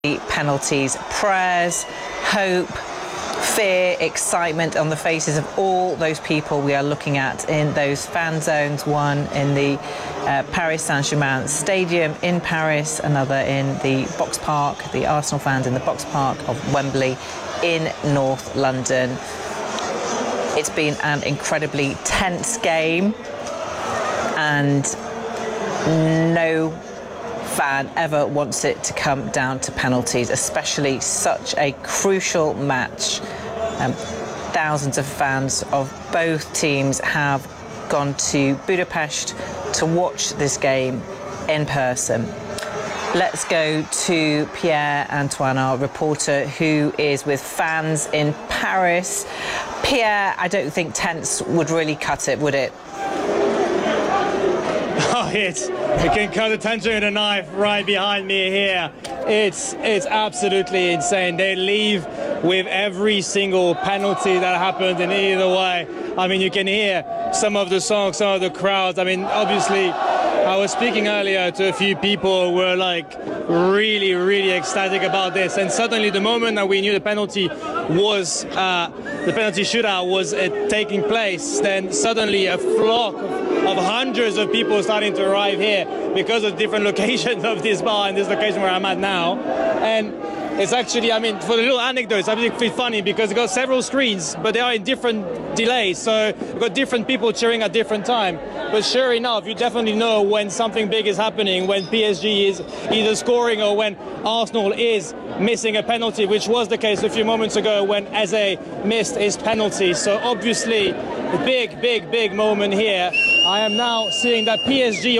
Penalties, prayers, hope, fear, excitement on the faces of all those people we are looking at in those fan zones, one in the Paris Saint-Germain stadium in Paris, another in the Box Park, the Arsenal fans in the Box Park of Wembley in North London. It's been an incredibly tense game, and no fan ever wants it to come down to penalties, especially such a crucial match. Thousands of fans of both teams have gone to Budapest to watch this game in person. Let's go to Pierre-Antoine, our reporter, who is with fans in Paris. Pierre, I don't think tense would really cut it, would it? Oh, you can cut the tension with a knife right behind me here. It's absolutely insane. They leave with every single penalty that happened in either way. I mean, you can hear some of the songs, some of the crowds. I mean, obviously, I was speaking earlier to a few people who were like really, really ecstatic about this. And suddenly the moment that we knew the penalty was, the penalty shootout was taking place, then suddenly a flock of hundreds of people starting to arrive here because of different locations of this bar and this location where I'm at now. And it's actually, I mean, for the little anecdote, it's actually funny because it's got several screens, but they are in different delays. So we've got different people cheering at different time. But sure enough, you definitely know when something big is happening, when PSG is either scoring or when Arsenal is missing a penalty, which was the case a few moments ago when Eze missed his penalty. So obviously, a big moment here. I am now seeing that PSG